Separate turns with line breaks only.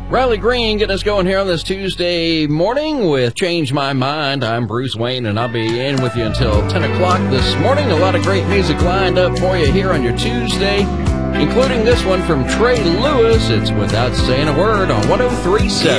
Riley Green getting us going here on this Tuesday morning with Change My Mind. I'm Bruce Wayne, and I'll be in with you until 10 o'clock this morning. A lot of great music lined up for you here on your Tuesday, including this one from Trey Lewis. It's Without Saying a Word on 103.7.